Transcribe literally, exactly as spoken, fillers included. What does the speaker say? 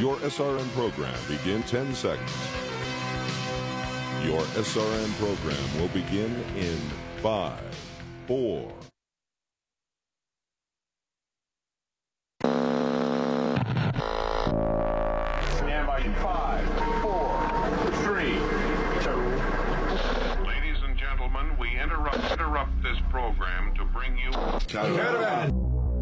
Your S R N program begin ten seconds. Your S R N program will begin in five, four. Stand by in five, four, three, two. Ladies and gentlemen, we interrupt interrupt this program to bring you.